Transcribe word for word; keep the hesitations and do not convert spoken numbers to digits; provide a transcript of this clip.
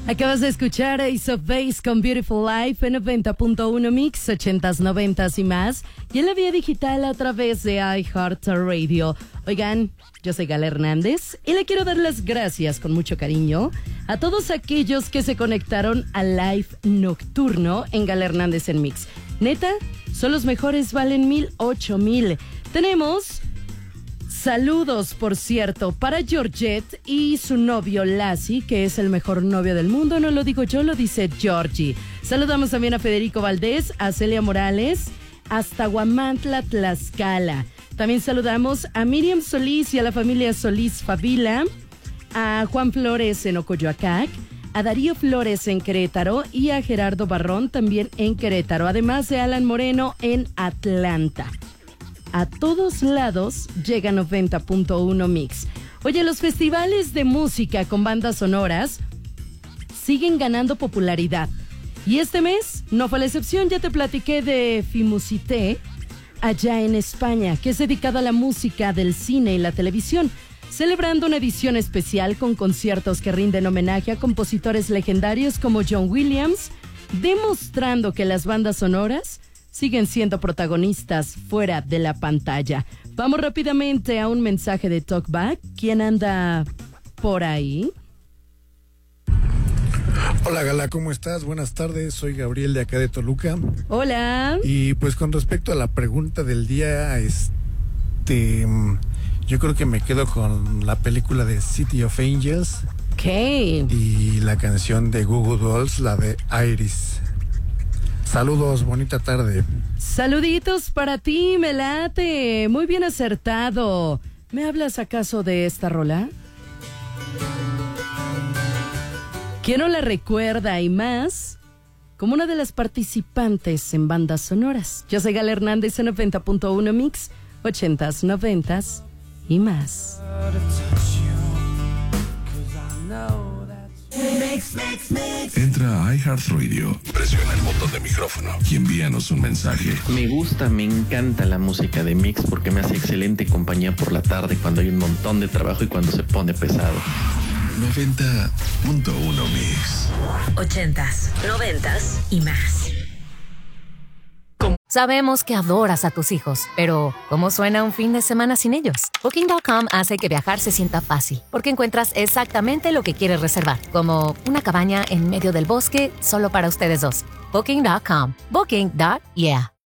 Acabas de escuchar Ace of Base con Beautiful Life en noventa punto uno Mix, ochentas, noventas y más. Y en la vía digital a través de iHeartRadio. Oigan, yo soy Gala Hernández y le quiero dar las gracias con mucho cariño a todos aquellos que se conectaron al live nocturno en Gala Hernández en Mix. Neta, son los mejores, valen mil, ocho mil. Tenemos... Saludos, por cierto, para Georgette y su novio Lassie, que es el mejor novio del mundo. No lo digo yo, lo dice Georgie. Saludamos también a Federico Valdés, a Celia Morales, hasta Huamantla, Tlaxcala. También saludamos a Miriam Solís y a la familia Solís Favila, a Juan Flores en Ocoyoacac, a Darío Flores en Querétaro y a Gerardo Barrón también en Querétaro, además de Alan Moreno en Atlanta. A todos lados llega noventa punto uno Mix. Oye, los festivales de música con bandas sonoras siguen ganando popularidad. Y este mes no fue la excepción. Ya te platiqué de Fimusité, allá en España, que es dedicado a la música del cine y la televisión, celebrando una edición especial con conciertos que rinden homenaje a compositores legendarios como John Williams, demostrando que las bandas sonoras siguen siendo protagonistas fuera de la pantalla. Vamos rápidamente a un mensaje de Talkback. ¿Quién anda por ahí? Hola Gala, ¿cómo estás? Buenas tardes, soy Gabriel de acá de Toluca. Hola. Y pues con respecto a la pregunta del día, este, yo creo que me quedo con la película de City of Angels. Ok. Y la canción de Goo Goo Dolls, la de Iris. Saludos, bonita tarde. Saluditos para ti, me late. Muy bien acertado. ¿Me hablas acaso de esta rola? ¿Quién no la recuerda y más? Como una de las participantes en bandas sonoras. Yo soy Gala Hernández en noventa punto uno Mix, ochentas, noventas y más. Entra a iHeartRadio, presiona el botón de micrófono y envíanos un mensaje. Me gusta, me encanta la música de Mix porque me hace excelente compañía por la tarde cuando hay un montón de trabajo y cuando se pone pesado. noventa punto uno Mix. Ochentas, noventas y más. Sabemos que adoras a tus hijos, pero ¿cómo suena un fin de semana sin ellos? Booking punto com hace que viajar se sienta fácil, porque encuentras exactamente lo que quieres reservar, como una cabaña en medio del bosque solo para ustedes dos. Booking punto com. Booking. Yeah.